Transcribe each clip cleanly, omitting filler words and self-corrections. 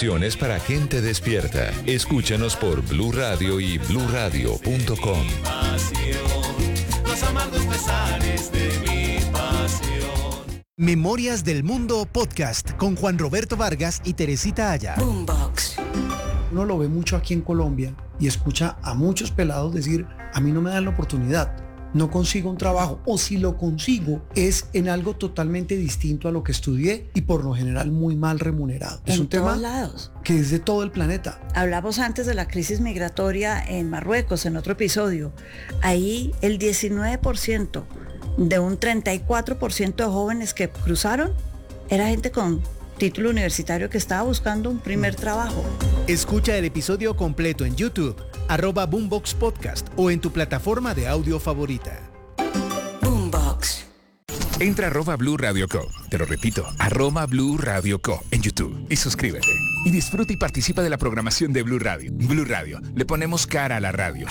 Conversaciones para gente despierta. Escúchanos por Blue Radio y bluradio.com. Los amargos pesares de mi pasión. Memorias del Mundo Podcast con Juan Roberto Vargas y Teresita Aya. Boombox. Uno lo ve mucho aquí en Colombia y escucha a muchos pelados decir, a mí no me dan la oportunidad, no consigo un trabajo, o si lo consigo es en algo totalmente distinto a lo que estudié y por lo general muy mal remunerado. Es un tema lados. Que es de todo el planeta. Hablamos antes de la crisis migratoria en Marruecos en otro episodio. Ahí el 19% de un 34% de jóvenes que cruzaron era gente con título universitario que estaba buscando un primer trabajo. Escucha el episodio completo en YouTube, @Boombox Podcast o en tu plataforma de audio favorita. Boombox. Entra a @Blue Radio Co. Te lo repito, @Blue Radio Co. en YouTube y suscríbete. Y disfruta y participa de la programación de Blue Radio. Blue Radio, le ponemos cara a la radio.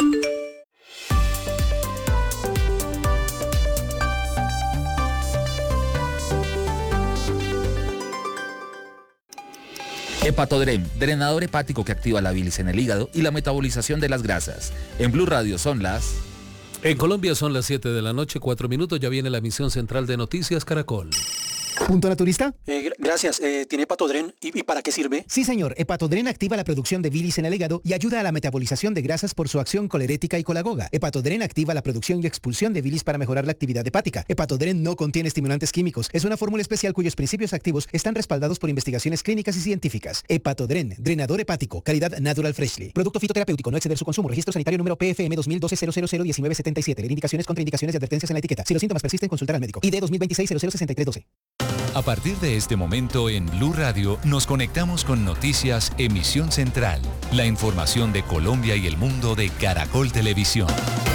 Hepatodren, drenador hepático que activa la bilis en el hígado y la metabolización de las grasas. En Blue Radio son las... En Colombia son las 7 de la noche, 4 minutos, ya viene la emisión central de Noticias Caracol. ¿Punto naturista? Gracias. ¿Tiene Hepatodren? ¿Y para qué sirve? Sí, señor. Hepatodren activa la producción de bilis en el hígado y ayuda a la metabolización de grasas por su acción colerética y colagoga. Hepatodren activa la producción y expulsión de bilis para mejorar la actividad hepática. Hepatodren no contiene estimulantes químicos. Es una fórmula especial cuyos principios activos están respaldados por investigaciones clínicas y científicas. Hepatodren, drenador hepático, calidad Natural Freshly. Producto fitoterapéutico, no exceder su consumo. Registro sanitario número PFM 2012-001977. Leer indicaciones, contraindicaciones y advertencias en la etiqueta. Si los síntomas persisten, consultar al médico. ID 2026-006312. A partir de este momento en Blue Radio nos conectamos con Noticias Emisión Central, la información de Colombia y el mundo de Caracol Televisión.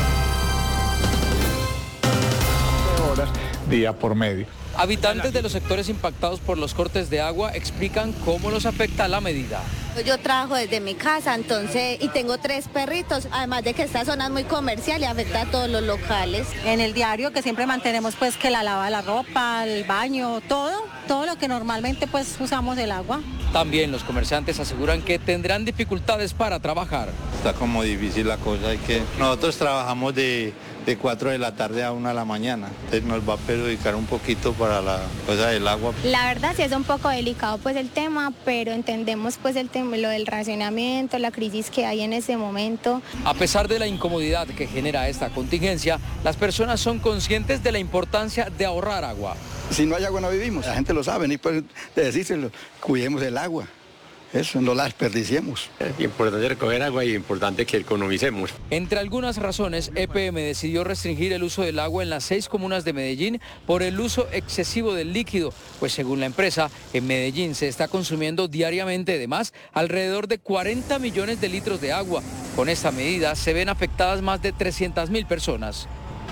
Horas día por medio. Habitantes de los sectores impactados por los cortes de agua explican cómo los afecta la medida. Yo trabajo desde mi casa, entonces, y tengo 3 perritos, además de que esta zona es muy comercial y afecta a todos los locales. En el diario que siempre mantenemos pues que la lava la ropa, el baño, todo lo que normalmente pues usamos del agua. También los comerciantes aseguran que tendrán dificultades para trabajar. Está como difícil la cosa, nosotros trabajamos de 4 de la tarde a 1 de la mañana, entonces nos va a perjudicar un poquito para la cosa del agua. La verdad sí es un poco delicado pues el tema, pero entendemos pues el tema, lo del racionamiento, la crisis que hay en ese momento. A pesar de la incomodidad que genera esta contingencia, las personas son conscientes de la importancia de ahorrar agua. Si no hay agua no vivimos, la gente lo sabe, ni puede decírselo, cuidemos el agua. Eso, no la desperdiciemos. Es importante recoger agua y importante que economicemos. Entre algunas razones, EPM decidió restringir el uso del agua en las 6 comunas de Medellín por el uso excesivo del líquido, pues según la empresa, en Medellín se está consumiendo diariamente, además, alrededor de 40 millones de litros de agua. Con esta medida se ven afectadas más de 300.000 personas.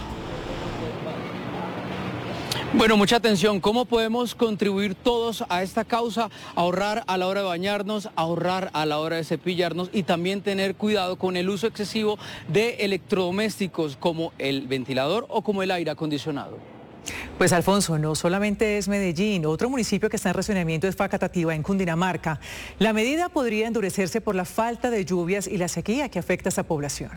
Bueno, mucha atención. ¿Cómo podemos contribuir todos a esta causa? Ahorrar a la hora de bañarnos, ahorrar a la hora de cepillarnos y también tener cuidado con el uso excesivo de electrodomésticos como el ventilador o como el aire acondicionado. Pues Alfonso, no solamente es Medellín, otro municipio que está en racionamiento es Facatativá, en Cundinamarca. La medida podría endurecerse por la falta de lluvias y la sequía que afecta a esta población.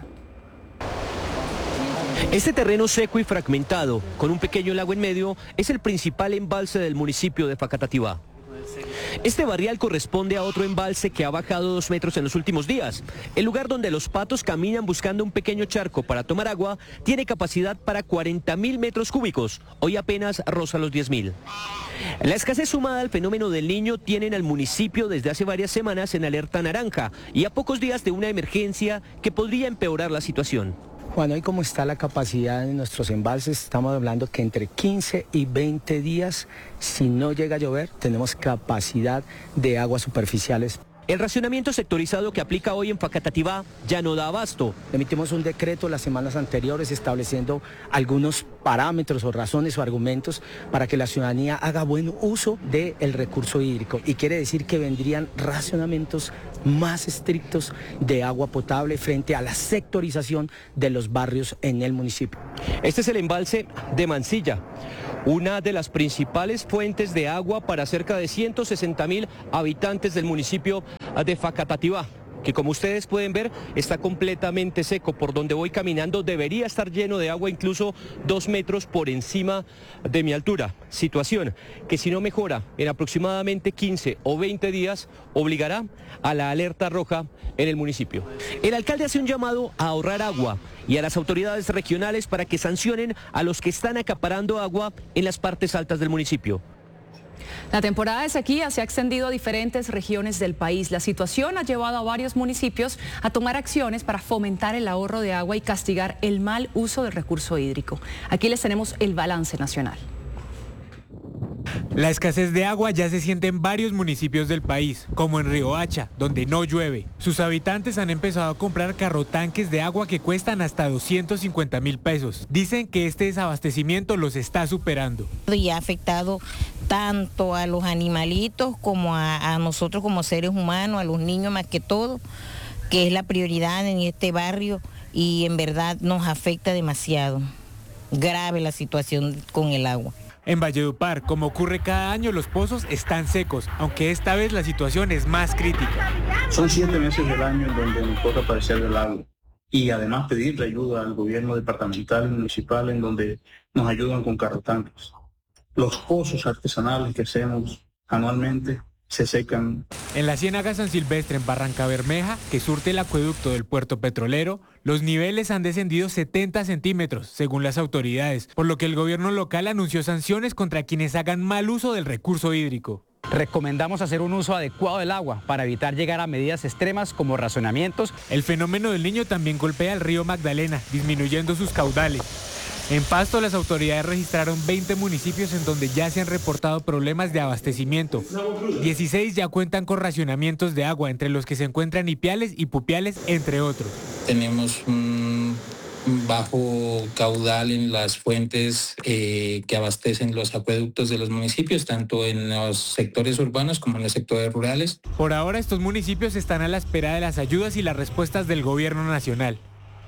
Este terreno seco y fragmentado, con un pequeño lago en medio, es el principal embalse del municipio de Facatativá. Este barrial corresponde a otro embalse que ha bajado 2 metros en los últimos días. El lugar donde los patos caminan buscando un pequeño charco para tomar agua tiene capacidad para 40.000 metros cúbicos. Hoy apenas roza los 10.000. La escasez sumada al fenómeno del Niño tienen al municipio desde hace varias semanas en alerta naranja y a pocos días de una emergencia que podría empeorar la situación. Bueno, hoy como está la capacidad de nuestros embalses, estamos hablando que entre 15 y 20 días, si no llega a llover, tenemos capacidad de aguas superficiales. El racionamiento sectorizado que aplica hoy en Facatativá ya no da abasto. Emitimos un decreto las semanas anteriores estableciendo algunos parámetros o razones o argumentos para que la ciudadanía haga buen uso del recurso hídrico. Y quiere decir que vendrían racionamientos más estrictos de agua potable frente a la sectorización de los barrios en el municipio. Este es el embalse de Mansilla, una de las principales fuentes de agua para cerca de 160.000 habitantes del municipio de Facatativá, que como ustedes pueden ver está completamente seco. Por donde voy caminando debería estar lleno de agua, incluso 2 metros por encima de mi altura. Situación que si no mejora en aproximadamente 15 o 20 días obligará a la alerta roja en el municipio. El alcalde hace un llamado a ahorrar agua y a las autoridades regionales para que sancionen a los que están acaparando agua en las partes altas del municipio. La temporada de sequía se ha extendido a diferentes regiones del país. La situación ha llevado a varios municipios a tomar acciones para fomentar el ahorro de agua y castigar el mal uso del recurso hídrico. Aquí les tenemos el balance nacional. La escasez de agua ya se siente en varios municipios del país, como en Riohacha, donde no llueve. Sus habitantes han empezado a comprar carrotanques de agua que cuestan hasta 250.000 pesos. Dicen que este desabastecimiento los está superando. Y ha afectado tanto a los animalitos como a nosotros como seres humanos, a los niños más que todo, que es la prioridad en este barrio y en verdad nos afecta demasiado. Grave la situación con el agua. En Valledupar, como ocurre cada año, los pozos están secos, aunque esta vez la situación es más crítica. Son 7 meses del año en donde nos toca padecer del agua y además pedirle ayuda al gobierno departamental y municipal en donde nos ayudan con carrotanques. Los pozos artesanales que hacemos anualmente se secan. En la Ciénaga San Silvestre, en Barranca Bermeja, que surte el acueducto del puerto petrolero, los niveles han descendido 70 centímetros, según las autoridades, por lo que el gobierno local anunció sanciones contra quienes hagan mal uso del recurso hídrico. Recomendamos hacer un uso adecuado del agua para evitar llegar a medidas extremas como racionamientos. El fenómeno del Niño también golpea el río Magdalena, disminuyendo sus caudales. En Pasto, las autoridades registraron 20 municipios en donde ya se han reportado problemas de abastecimiento. 16 ya cuentan con racionamientos de agua, entre los que se encuentran Ipiales y Pupiales, entre otros. Tenemos un bajo caudal en las fuentes que abastecen los acueductos de los municipios, tanto en los sectores urbanos como en los sectores rurales. Por ahora, estos municipios están a la espera de las ayudas y las respuestas del gobierno nacional.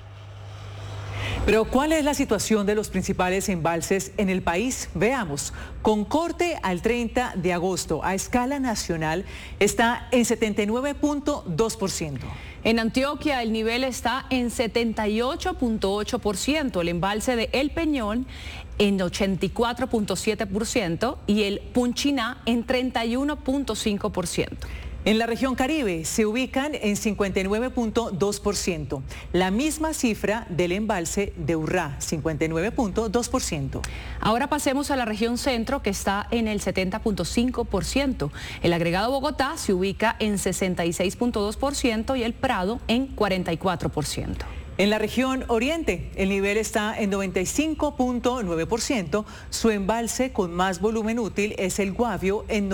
Pero ¿cuál es la situación de los principales embalses en el país? Veamos. Con corte al 30 de agosto a escala nacional está en 79.2%. En Antioquia el nivel está en 78.8%, el embalse de El Peñón en 84.7% y el Punchiná en 31.5%. En la región Caribe se ubican en 59.2%, la misma cifra del embalse de Urrá, 59.2%. Ahora pasemos a la región Centro, que está en el 70.5%. El agregado Bogotá se ubica en 66.2% y el Prado en 44%. En la región Oriente, el nivel está en 95.9%. Su embalse con más volumen útil es el Guavio en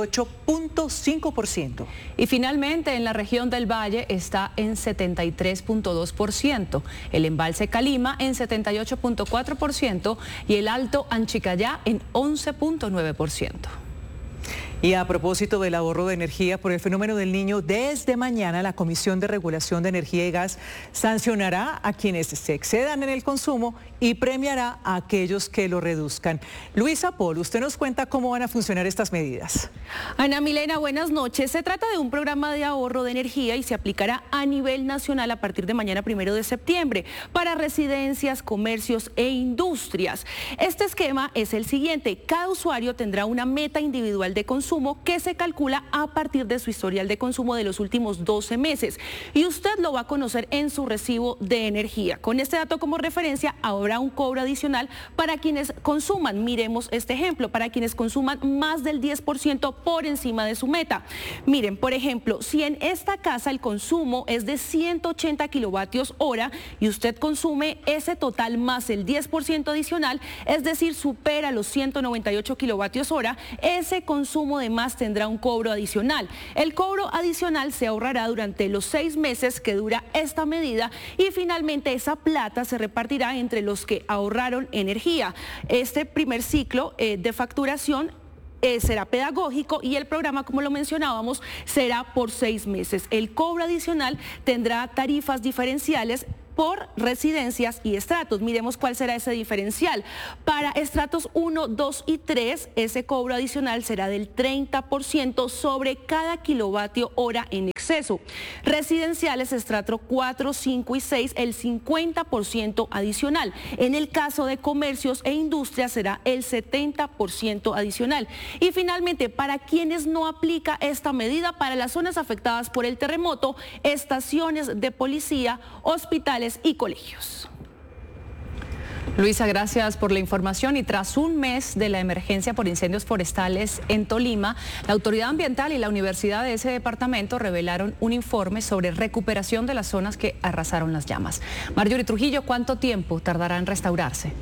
98.5%. Y finalmente, en la región del Valle está en 73.2%. El embalse Calima en 78.4% y el Alto Anchicayá en 11.9%. Y a propósito del ahorro de energía por el fenómeno del Niño, desde mañana la Comisión de Regulación de Energía y Gas sancionará a quienes se excedan en el consumo y premiará a aquellos que lo reduzcan. Luisa Pol, usted nos cuenta cómo van a funcionar estas medidas. Ana Milena, buenas noches. Se trata de un programa de ahorro de energía y se aplicará a nivel nacional a partir de mañana 1 de septiembre para residencias, comercios e industrias. Este esquema es el siguiente. Cada usuario tendrá una meta individual de consumo que se calcula a partir de su historial de consumo de los últimos 12 meses y usted lo va a conocer en su recibo de energía. Con este dato como referencia habrá un cobro adicional para quienes consuman. Miremos este ejemplo, para quienes consuman más del 10% por encima de su meta. Miren, por ejemplo, si en esta casa el consumo es de 180 kilovatios hora y usted consume ese total más el 10% adicional, es decir, supera los 198 kilovatios hora, ese consumo de más tendrá un cobro adicional. El cobro adicional se ahorrará durante los 6 meses que dura esta medida y finalmente esa plata se repartirá entre los que ahorraron energía. Este primer ciclo de facturación será pedagógico y el programa, como lo mencionábamos, será por 6 meses. El cobro adicional tendrá tarifas diferenciales por residencias y estratos. Miremos cuál será ese diferencial. Para estratos 1, 2 y 3, ese cobro adicional será del 30% sobre cada kilovatio hora en acceso. Residenciales, estrato 4, 5 y 6, el 50% adicional. En el caso de comercios e industrias será el 70% adicional. Y finalmente, para quienes no aplica esta medida, para las zonas afectadas por el terremoto, estaciones de policía, hospitales y colegios. Luisa, gracias por la información. Y tras un mes de la emergencia por incendios forestales en Tolima, la Autoridad Ambiental y la Universidad de ese departamento revelaron un informe sobre recuperación de las zonas que arrasaron las llamas. Marjorie Trujillo, ¿cuánto tiempo tardará en restaurarse?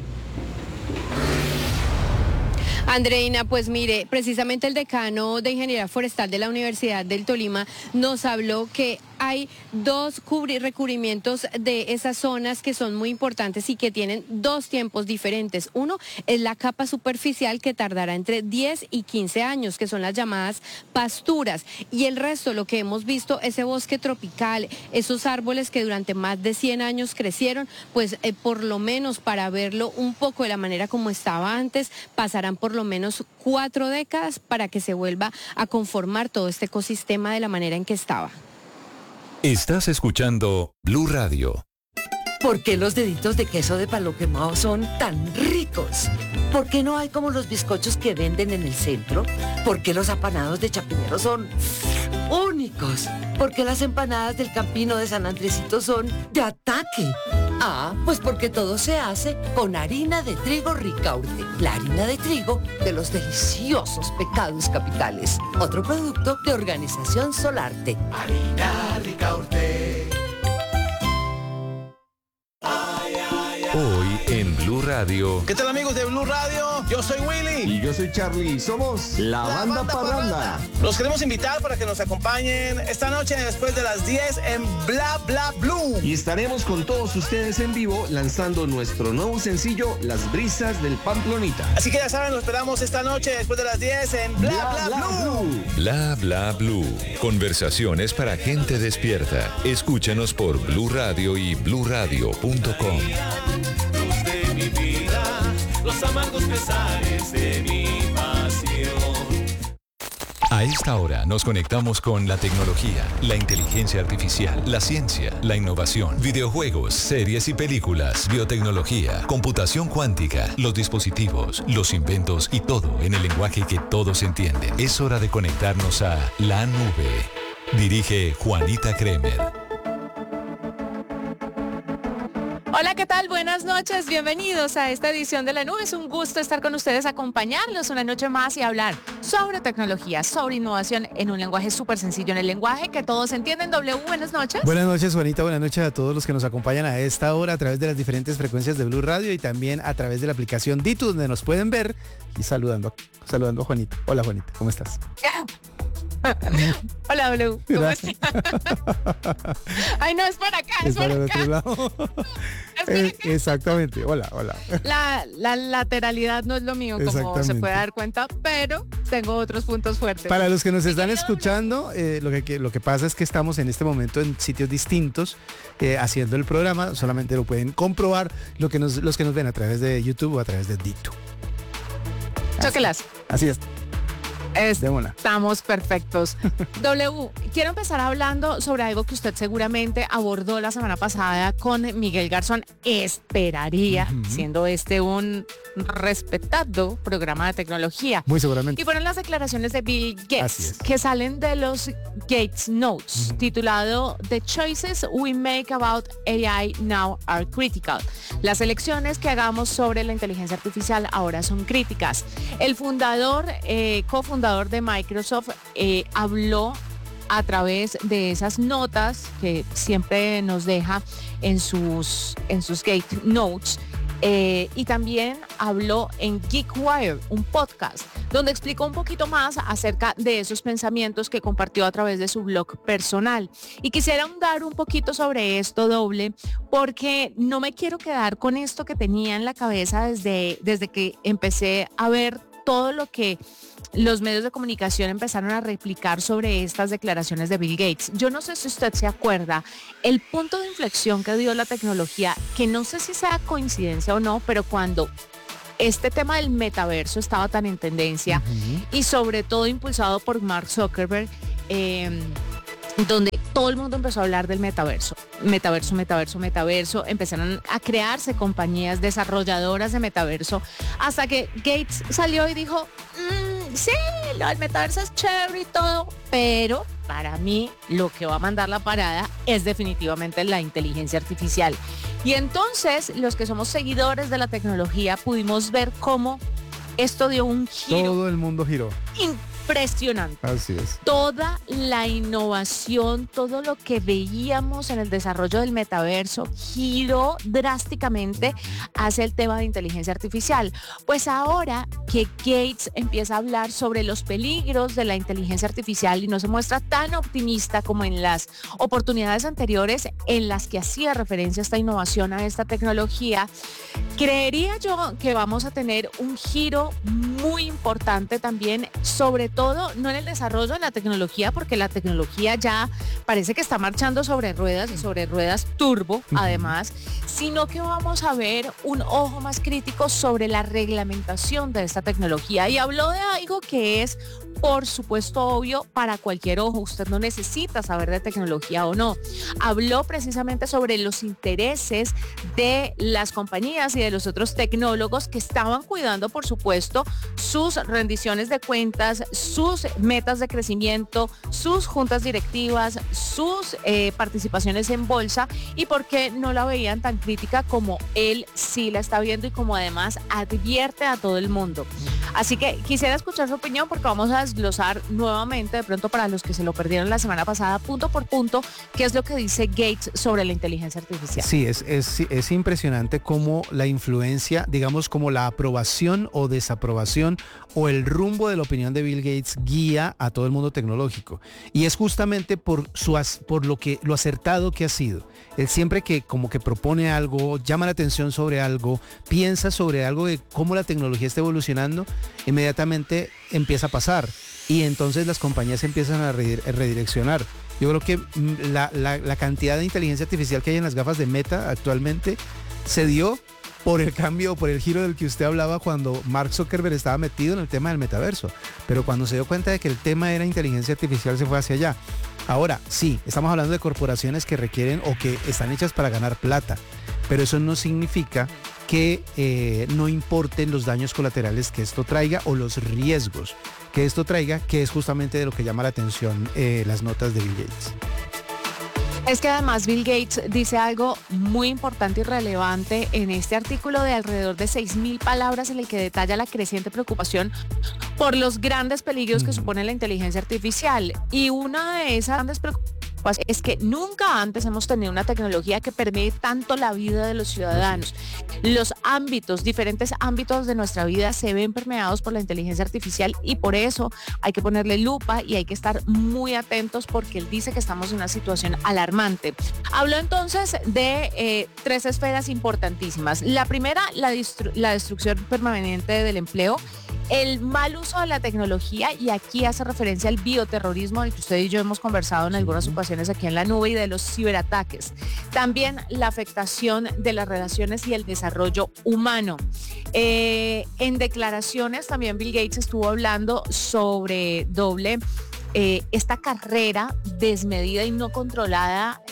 Andreina, pues mire, precisamente el decano de Ingeniería Forestal de la Universidad del Tolima nos habló que hay dos recubrimientos de esas zonas que son muy importantes y que tienen dos tiempos diferentes. Uno es la capa superficial, que tardará entre 10 y 15 años, que son las llamadas pasturas. Y el resto, lo que hemos visto, ese bosque tropical, esos árboles que durante más de 100 años crecieron, pues por lo menos para verlo un poco de la manera como estaba antes, pasarán por lo menos 4 décadas para que se vuelva a conformar todo este ecosistema de la manera en que estaba. Estás escuchando Blue Radio. ¿Por qué los deditos de queso de palo quemado son tan ricos? ¿Por qué no hay como los bizcochos que venden en el centro? ¿Por qué los apanados de Chapinero son únicos? ¿Por qué las empanadas del Campino de San Andresito son de ataque? Ah, pues porque todo se hace con harina de trigo Ricaurte, la harina de trigo de los deliciosos pecados capitales. Otro producto de Organización Solarte. Harina Ricaurte. Hoy en Blue Radio. ¿Qué tal, amigos de Blue Radio? Yo soy Willy. Y yo soy Charlie. Somos la banda Parranda. Los queremos invitar para que nos acompañen esta noche después de las 10 en Bla Bla Blue. Y estaremos con todos ustedes en vivo lanzando nuestro nuevo sencillo, Las Brisas del Pamplonita. Así que ya saben, los esperamos esta noche después de las 10 en Bla Bla Blue. Bla Bla Blue. Conversaciones para gente despierta. Escúchanos por Blue Radio y bluradio.com. De mi vida, los amargos pesares de mi pasión. A esta hora nos conectamos con la tecnología, la inteligencia artificial, la ciencia, la innovación, videojuegos, series y películas, biotecnología, computación cuántica, los dispositivos, los inventos y todo en el lenguaje que todos entienden. Es hora de conectarnos a la nube. Dirige Juanita Kremer. Hola, ¿qué tal? Buenas noches, bienvenidos a esta edición de La Nube. Es un gusto estar con ustedes, acompañarlos una noche más y hablar sobre tecnología, sobre innovación en un lenguaje súper sencillo, en el lenguaje que todos entienden. W, buenas noches. Buenas noches, Juanita, buenas noches a todos los que nos acompañan a esta hora a través de las diferentes frecuencias de Blue Radio y también a través de la aplicación Ditu, donde nos pueden ver y saludando a Juanita. Hola, Juanita, ¿cómo estás? Hola, W. ¿Cómo estás? Ay, no, es para acá, es para el acá. otro lado. Exactamente, hola. La lateralidad no es lo mío, como se puede dar cuenta, pero tengo otros puntos fuertes. Para los que nos están escuchando, lo que pasa es que estamos en este momento en sitios distintos haciendo el programa. Solamente lo pueden comprobar los que nos ven a través de YouTube o a través de Ditu. Chóquelas. Así es. Estamos perfectos. W, quiero empezar hablando sobre algo que usted seguramente abordó la semana pasada con Miguel Garzón. Esperaría, siendo este un respetado programa de tecnología. Muy seguramente. Y fueron las declaraciones de Bill Gates, que salen de los Gates Notes, titulado The Choices We Make About AI Now Are Critical. Las elecciones que hagamos sobre la inteligencia artificial ahora son críticas. El cofundador de Microsoft habló a través de esas notas que siempre nos deja en sus Gate Notes, y también habló en GeekWire, un podcast, donde explicó un poquito más acerca de esos pensamientos que compartió a través de su blog personal. Y quisiera ahondar un poquito sobre esto, W, porque no me quiero quedar con esto que tenía en la cabeza desde que empecé a ver todo lo que los medios de comunicación empezaron a replicar sobre estas declaraciones de Bill Gates. Yo no sé si usted se acuerda el punto de inflexión que dio la tecnología, que no sé si sea coincidencia o no, pero cuando este tema del metaverso estaba tan en tendencia y sobre todo impulsado por Mark Zuckerberg, donde todo el mundo empezó a hablar del metaverso. Metaverso. Empezaron a crearse compañías desarrolladoras de metaverso, hasta que Gates salió y dijo, sí, el metaverso es chévere y todo, pero para mí lo que va a mandar la parada es definitivamente la inteligencia artificial. Y entonces los que somos seguidores de la tecnología pudimos ver cómo esto dio un giro. Todo el mundo giró. Impresionante. Así es. Toda la innovación, todo lo que veíamos en el desarrollo del metaverso giró drásticamente hacia el tema de inteligencia artificial. Pues ahora que Gates empieza a hablar sobre los peligros de la inteligencia artificial y no se muestra tan optimista como en las oportunidades anteriores en las que hacía referencia a esta innovación, a esta tecnología, creería yo que vamos a tener un giro muy importante también, sobre todo no en el desarrollo de la tecnología, porque la tecnología ya parece que está marchando sobre ruedas y sobre ruedas turbo, además, sino que vamos a ver un ojo más crítico sobre la reglamentación de esta tecnología. Y habló de algo que es, por supuesto, obvio para cualquier ojo. Usted no necesita saber de tecnología o no. Habló precisamente sobre los intereses de las compañías y de los otros tecnólogos que estaban cuidando, por supuesto, sus rendiciones de cuentas, sus metas de crecimiento, sus juntas directivas, sus participaciones en bolsa, y por qué no la veían tan crítica como él sí la está viendo y como además advierte a todo el mundo. Así que quisiera escuchar su opinión, porque vamos a desglosar nuevamente, de pronto para los que se lo perdieron la semana pasada, punto por punto, qué es lo que dice Gates sobre la inteligencia artificial. Sí, es impresionante cómo la influencia, digamos, como la aprobación o desaprobación o el rumbo de la opinión de Bill Gates guía a todo el mundo tecnológico. Y es justamente por lo acertado que ha sido. Él siempre que como que propone algo, llama la atención sobre algo, piensa sobre algo de cómo la tecnología está evolucionando, inmediatamente empieza a pasar. Y entonces las compañías empiezan a redireccionar. Yo creo que la cantidad de inteligencia artificial que hay en las gafas de Meta actualmente se dio por el cambio, por el giro del que usted hablaba cuando Mark Zuckerberg estaba metido en el tema del metaverso. Pero cuando se dio cuenta de que el tema era inteligencia artificial, se fue hacia allá. Ahora, sí, estamos hablando de corporaciones que requieren o que están hechas para ganar plata, pero eso no significa que no importen los daños colaterales que esto traiga o los riesgos que esto traiga, que es justamente de lo que llama la atención las notas de Bill Gates. Es que además Bill Gates dice algo muy importante y relevante en este artículo de alrededor de 6.000 palabras, en el que detalla la creciente preocupación por los grandes peligros que supone la inteligencia artificial. Y una de esas grandes preocupaciones es que nunca antes hemos tenido una tecnología que permee tanto la vida de los ciudadanos. Los diferentes ámbitos de nuestra vida se ven permeados por la inteligencia artificial, y por eso hay que ponerle lupa y hay que estar muy atentos, porque él dice que estamos en una situación alarmante. Habló entonces de 3 esferas importantísimas. La primera, la destrucción permanente del empleo, el mal uso de la tecnología, y aquí hace referencia al bioterrorismo, del que usted y yo hemos conversado en algunas ocasiones aquí en la nube, y de los ciberataques. También la afectación de las relaciones y el desarrollo humano. En declaraciones también Bill Gates estuvo hablando sobre esta carrera desmedida y no controlada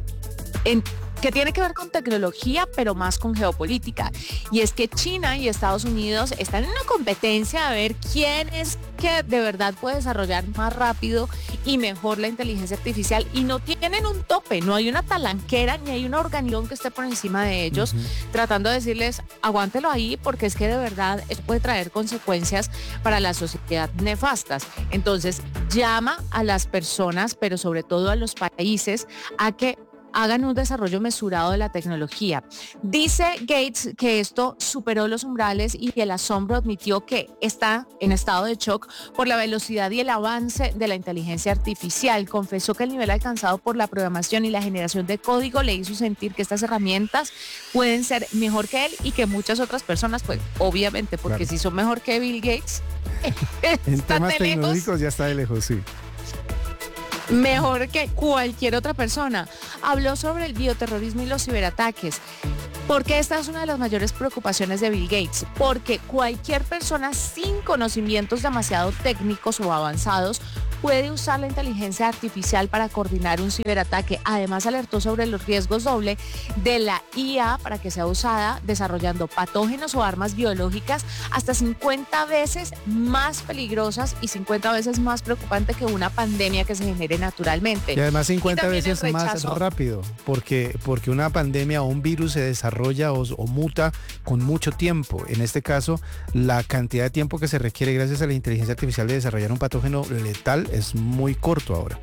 que tiene que ver con tecnología, pero más con geopolítica. Y es que China y Estados Unidos están en una competencia a ver quién es que de verdad puede desarrollar más rápido y mejor la inteligencia artificial, y no tienen un tope, no hay una talanquera ni hay un organillón que esté por encima de ellos, tratando de decirles, aguántelo ahí, porque es que de verdad eso puede traer consecuencias para la sociedad nefastas. Entonces llama a las personas, pero sobre todo a los países, a que hagan un desarrollo mesurado de la tecnología. Dice Gates que esto superó los umbrales, y el asombro admitió que está en estado de shock por la velocidad y el avance de la inteligencia artificial. Confesó que el nivel alcanzado por la programación y la generación de código le hizo sentir que estas herramientas pueden ser mejor que él y que muchas otras personas, pues obviamente, porque claro, si son mejor que Bill Gates, en temas tecnológicos ya está de lejos, sí. Mejor que cualquier otra persona. Habló sobre el bioterrorismo y los ciberataques, porque esta es una de las mayores preocupaciones de Bill Gates, porque cualquier persona sin conocimientos demasiado técnicos o avanzados puede usar la inteligencia artificial para coordinar un ciberataque. Además, alertó sobre los riesgos doble de la IA para que sea usada desarrollando patógenos o armas biológicas hasta 50 veces más peligrosas y 50 veces más preocupante que una pandemia que se genere naturalmente. Y además 50 veces más rápido, porque una pandemia o un virus se desarrolla o muta con mucho tiempo. En este caso, la cantidad de tiempo que se requiere gracias a la inteligencia artificial de desarrollar un patógeno letal es muy corto ahora.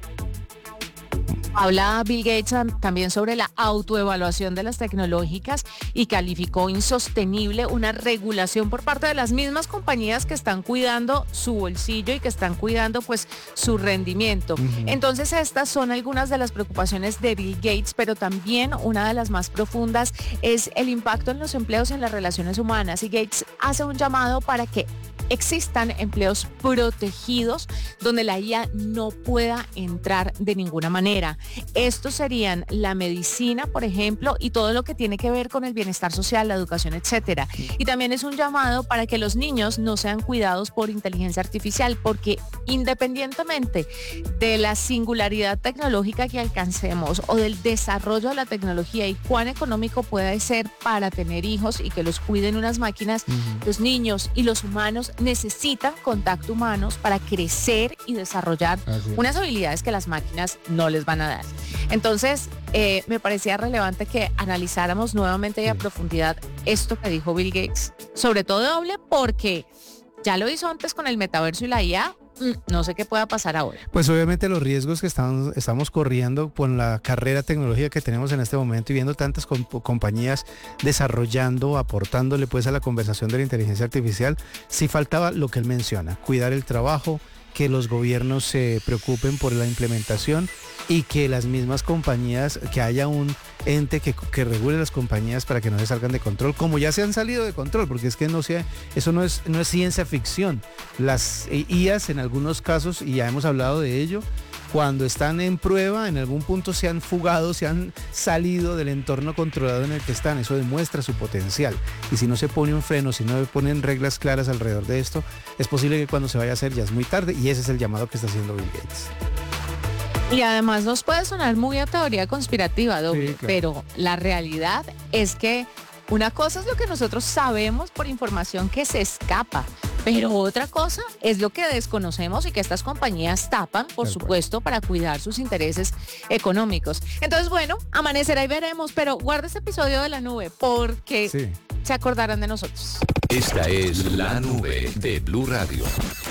Habla Bill Gates también sobre la autoevaluación de las tecnológicas y calificó insostenible una regulación por parte de las mismas compañías que están cuidando su bolsillo y que están cuidando pues su rendimiento. Entonces estas son algunas de las preocupaciones de Bill Gates, pero también una de las más profundas es el impacto en los empleos y en las relaciones humanas. Y Gates hace un llamado para que existan empleos protegidos donde la IA no pueda entrar de ninguna manera. Estos serían la medicina, por ejemplo, y todo lo que tiene que ver con el bienestar social, la educación, etcétera. Y también es un llamado para que los niños no sean cuidados por inteligencia artificial, porque independientemente de la singularidad tecnológica que alcancemos o del desarrollo de la tecnología y cuán económico puede ser para tener hijos y que los cuiden unas máquinas, los niños y los humanos necesitan contacto humanos para crecer y desarrollar unas habilidades que las máquinas no les van a dar. Entonces, me parecía relevante que analizáramos nuevamente y a profundidad esto que dijo Bill Gates, sobre todo doble porque ya lo hizo antes con el metaverso y la IA. No sé qué pueda pasar ahora. Pues obviamente los riesgos que estamos corriendo con la carrera tecnológica que tenemos en este momento y viendo tantas compañías desarrollando, aportándole pues a la conversación de la inteligencia artificial, sí faltaba lo que él menciona, cuidar el trabajo, que los gobiernos se preocupen por la implementación y que las mismas compañías, que haya un ente que regule las compañías para que no se salgan de control, como ya se han salido de control, porque es que eso no es ciencia ficción. Las IAs en algunos casos, y ya hemos hablado de ello, cuando están en prueba, en algún punto se han fugado, se han salido del entorno controlado en el que están. Eso demuestra su potencial. Y si no se pone un freno, si no se ponen reglas claras alrededor de esto, es posible que cuando se vaya a hacer ya es muy tarde, y ese es el llamado que está haciendo Bill Gates. Y además nos puede sonar muy a teoría conspirativa, doble, sí, claro. Pero la realidad es que una cosa es lo que nosotros sabemos por información que se escapa, pero otra cosa es lo que desconocemos y que estas compañías tapan, por supuesto, para cuidar sus intereses económicos. Entonces, bueno, amanecerá y veremos, pero guarda este episodio de La Nube porque se acordarán de nosotros. Esta es La Nube de Blue Radio.